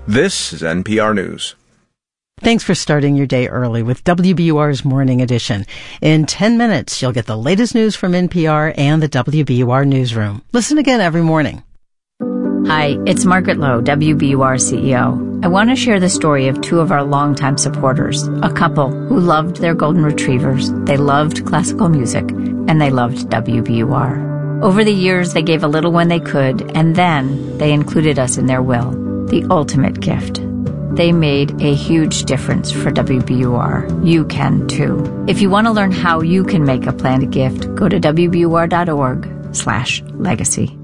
This is NPR News. Thanks for starting your day early with WBUR's Morning Edition. In 10 minutes, you'll get the latest news from NPR and the WBUR Newsroom. Listen again every morning. Hi, it's Margaret Lowe, WBUR CEO. I want to share the story of two of our longtime supporters, a couple who loved their golden retrievers, they loved classical music, and they loved WBUR. Over the years, they gave a little when they could, and then they included us in their will, the ultimate gift. They made a huge difference for WBUR. You can, too. If you want to learn how you can make a planned gift, go to WBUR.org/legacy.